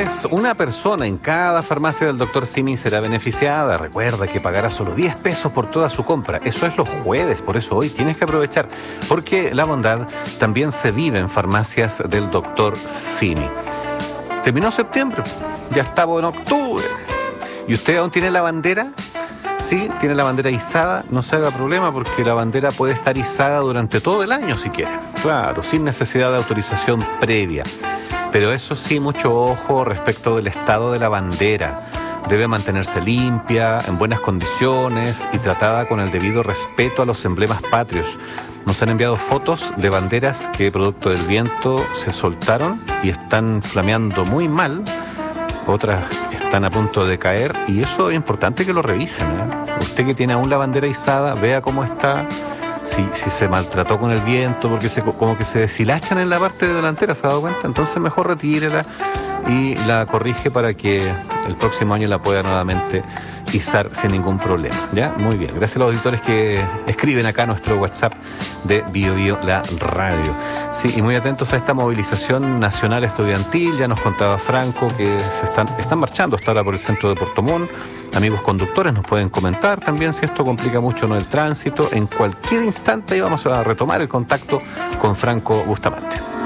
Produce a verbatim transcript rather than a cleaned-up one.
mes, una persona en cada farmacia del doctor Simi será beneficiada. Recuerda que pagará solo diez pesos por toda su compra. Eso es los jueves, por eso hoy tienes que aprovechar, porque la bondad también se vive en farmacias del doctor Simi. Terminó septiembre, ya estamos en octubre. ¿Y usted aún tiene la bandera? Sí, tiene la bandera izada, no se haga problema porque la bandera puede estar izada durante todo el año si quiere. Claro, sin necesidad de autorización previa. Pero eso sí, mucho ojo respecto del estado de la bandera. Debe mantenerse limpia, en buenas condiciones y tratada con el debido respeto a los emblemas patrios. Nos han enviado fotos de banderas que, producto del viento, se soltaron y están flameando muy mal. Otras están a punto de caer y eso es importante que lo revisen, ¿eh? Usted que tiene aún la bandera izada, vea cómo está, si, si se maltrató con el viento, porque se, como que se deshilachan en la parte delantera, ¿se ha dado cuenta? Entonces mejor retírela y la corrige para que el próximo año la pueda nuevamente izar sin ningún problema, ¿ya? Muy bien, gracias a los auditores que escriben acá a nuestro WhatsApp de Bio Bio La Radio. Sí, y muy atentos a esta movilización nacional estudiantil. Ya nos contaba Franco que se están, están marchando hasta ahora por el centro de Puerto Montt. Amigos conductores nos pueden comentar también si esto complica mucho o no el tránsito. En cualquier instante ahí vamos a retomar el contacto con Franco Bustamante.